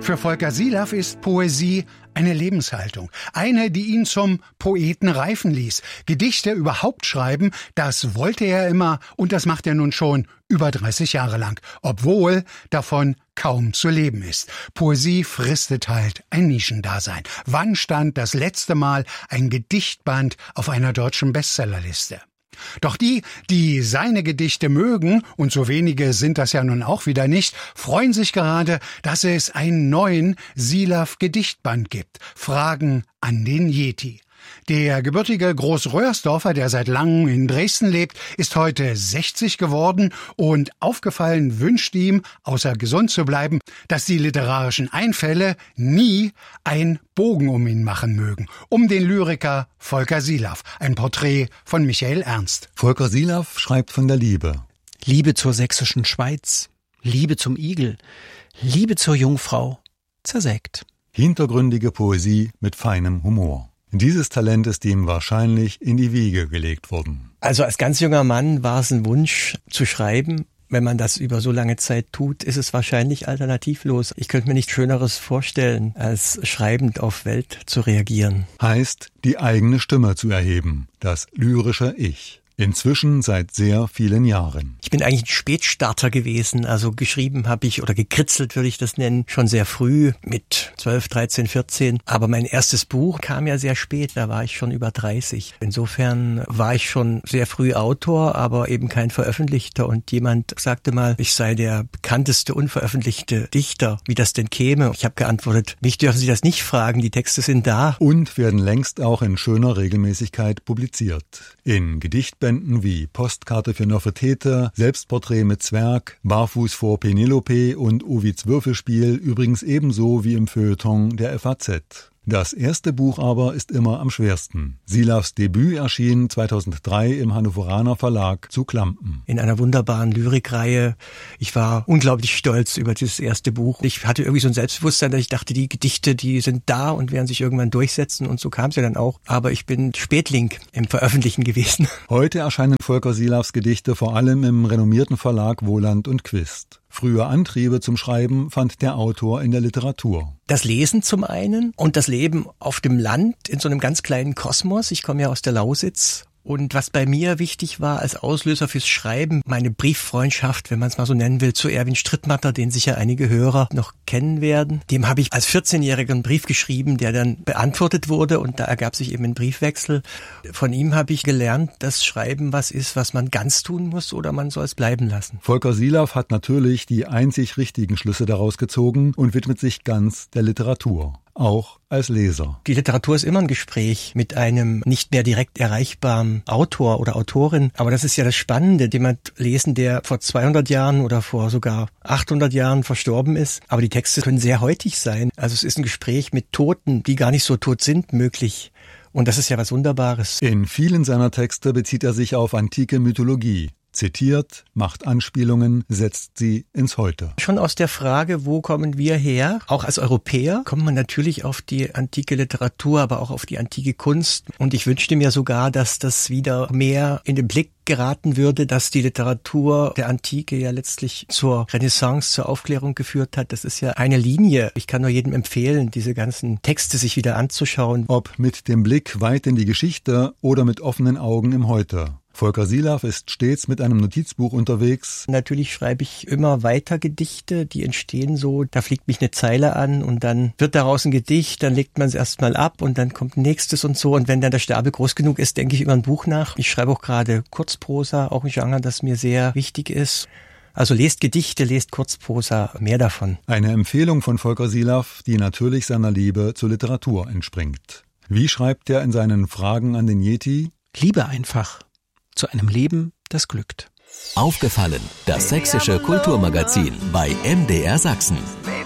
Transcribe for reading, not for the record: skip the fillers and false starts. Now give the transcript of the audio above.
Für Volker Silaff ist Poesie eine Lebenshaltung. Eine, die ihn zum Poeten reifen ließ. Gedichte überhaupt schreiben, das wollte er immer und das macht er nun schon über 30 Jahre lang. Obwohl davon kaum zu leben ist. Poesie fristet halt ein Nischendasein. Wann stand das letzte Mal ein Gedichtband auf einer deutschen Bestsellerliste? Doch die seine Gedichte mögen, und so wenige sind das ja nun auch wieder nicht, freuen sich gerade, dass es einen neuen Silaff-Gedichtband gibt. Fragen an den Yeti. Der gebürtige Großröhrsdorfer, der seit langem in Dresden lebt, ist heute 60 geworden und aufgefallen wünscht ihm, außer gesund zu bleiben, dass die literarischen Einfälle nie ein Bogen um ihn machen mögen. Um den Lyriker Volker Silaff. Ein Porträt von Michael Ernst. Volker Silaff schreibt von der Liebe. Liebe zur sächsischen Schweiz, Liebe zum Igel, Liebe zur Jungfrau, zersägt. Hintergründige Poesie mit feinem Humor. Dieses Talent ist ihm wahrscheinlich in die Wiege gelegt worden. Also als ganz junger Mann war es ein Wunsch zu schreiben. Wenn man das über so lange Zeit tut, ist es wahrscheinlich alternativlos. Ich könnte mir nichts Schöneres vorstellen, als schreibend auf Welt zu reagieren. Heißt, die eigene Stimme zu erheben, das lyrische Ich. Inzwischen seit sehr vielen Jahren. Ich bin eigentlich ein Spätstarter gewesen, also geschrieben habe ich, oder gekritzelt würde ich das nennen, schon sehr früh, mit 12, 13, 14. Aber mein erstes Buch kam ja sehr spät, da war ich schon über 30. Insofern war ich schon sehr früh Autor, aber eben kein Veröffentlichter. Und jemand sagte mal, ich sei der bekannteste unveröffentlichte Dichter, wie das denn käme. Ich habe geantwortet, mich dürfen Sie das nicht fragen, die Texte sind da. Und werden längst auch in schöner Regelmäßigkeit publiziert. In Gedichtbänden wie Postkarte für Nofretete, Selbstporträt mit Zwerg, Barfuß vor Penelope und Ovids Würfelspiel, übrigens ebenso wie im Feuilleton der FAZ. Das erste Buch aber ist immer am schwersten. Silaffs Debüt erschien 2003 im Hannoveraner Verlag zu Klampen. In einer wunderbaren Lyrikreihe. Ich war unglaublich stolz über dieses erste Buch. Ich hatte irgendwie so ein Selbstbewusstsein, dass ich dachte, die Gedichte, die sind da und werden sich irgendwann durchsetzen. Und so kam es ja dann auch. Aber ich bin Spätling im Veröffentlichen gewesen. Heute erscheinen Volker Silaffs Gedichte vor allem im renommierten Verlag Wohland und Quist. Frühe Antriebe zum Schreiben fand der Autor in der Literatur. Das Lesen zum einen und das Leben auf dem Land in so einem ganz kleinen Kosmos. Ich komme ja aus der Lausitz. Und was bei mir wichtig war als Auslöser fürs Schreiben, meine Brieffreundschaft, wenn man es mal so nennen will, zu Erwin Strittmatter, den sicher einige Hörer noch kennen werden. Dem habe ich als 14-Jähriger einen Brief geschrieben, der dann beantwortet wurde und da ergab sich eben ein Briefwechsel. Von ihm habe ich gelernt, dass Schreiben was ist, was man ganz tun muss oder man soll es bleiben lassen. Volker Silaff hat natürlich die einzig richtigen Schlüsse daraus gezogen und widmet sich ganz der Literatur. Auch als Leser. Die Literatur ist immer ein Gespräch mit einem nicht mehr direkt erreichbaren Autor oder Autorin. Aber das ist ja das Spannende, jemand lesen, der vor 200 Jahren oder vor sogar 800 Jahren verstorben ist. Aber die Texte können sehr heutig sein. Also es ist ein Gespräch mit Toten, die gar nicht so tot sind, möglich. Und das ist ja was Wunderbares. In vielen seiner Texte bezieht er sich auf antike Mythologie. Zitiert, macht Anspielungen, setzt sie ins Heute. Schon aus der Frage, wo kommen wir her? Auch als Europäer kommt man natürlich auf die antike Literatur, aber auch auf die antike Kunst. Und ich wünschte mir sogar, dass das wieder mehr in den Blick geraten würde, dass die Literatur der Antike ja letztlich zur Renaissance, zur Aufklärung geführt hat. Das ist ja eine Linie. Ich kann nur jedem empfehlen, diese ganzen Texte sich wieder anzuschauen. Ob mit dem Blick weit in die Geschichte oder mit offenen Augen im Heute. Volker Silaff ist stets mit einem Notizbuch unterwegs. Natürlich schreibe ich immer weiter Gedichte, die entstehen so, da fliegt mich eine Zeile an und dann wird daraus ein Gedicht, dann legt man es erstmal ab und dann kommt nächstes und so. Und wenn dann der Stapel groß genug ist, denke ich über ein Buch nach. Ich schreibe auch gerade Kurzprosa, auch ein Genre, das mir sehr wichtig ist. Also lest Gedichte, lest Kurzprosa, mehr davon. Eine Empfehlung von Volker Silaff, die natürlich seiner Liebe zur Literatur entspringt. Wie schreibt er in seinen Fragen an den Yeti? Liebe einfach. Zu einem Leben, das glückt. Aufgefallen, das sächsische Kulturmagazin bei MDR Sachsen.